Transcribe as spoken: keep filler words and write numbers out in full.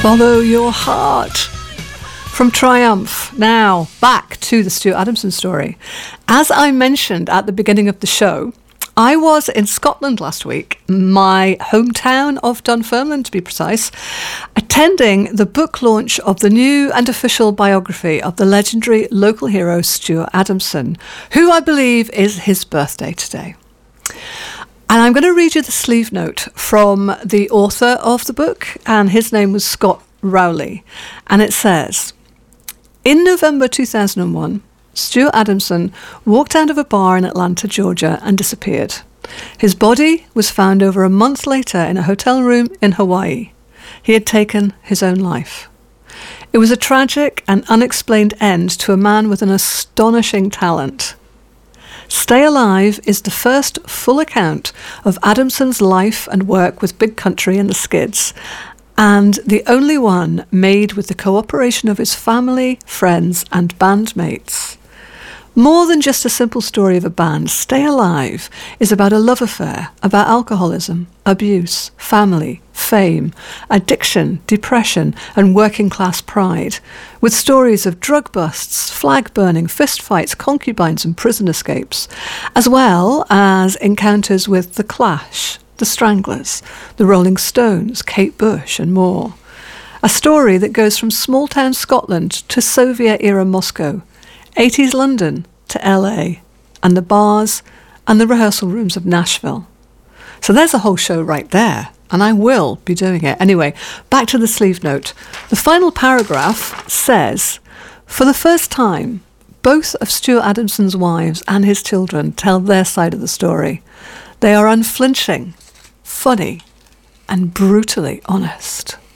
Follow your heart. From Triumph, now back to the Stuart Adamson story. As I mentioned at the beginning of the show, I was in Scotland last week, my hometown of Dunfermline to be precise, attending the book launch of the new and official biography of the legendary local hero Stuart Adamson, who I believe is his birthday today. And I'm going to read you the sleeve note from the author of the book, and his name was Scott Rowley. And it says, in November two thousand one, Stuart Adamson walked out of a bar in Atlanta, Georgia, and disappeared. His body was found over a month later in a hotel room in Hawaii. He had taken his own life. It was a tragic and unexplained end to a man with an astonishing talent. Stay Alive is the first full account of Adamson's life and work with Big Country and the Skids, and the only one made with the cooperation of his family, friends, and bandmates. More than just a simple story of a band, Stay Alive is about a love affair, about alcoholism, abuse, family, fame, addiction, depression, and working-class pride, with stories of drug busts, flag burning, fistfights, concubines, and prison escapes, as well as encounters with The Clash, The Stranglers, The Rolling Stones, Kate Bush, and more. A story that goes from small-town Scotland to Soviet-era Moscow, eighties London to L A, and the bars and the rehearsal rooms of Nashville. So there's a whole show right there, and I will be doing it. Anyway, back to the sleeve note. The final paragraph says, for the first time, both of Stuart Adamson's wives and his children tell their side of the story. They are unflinching, funny, and brutally honest.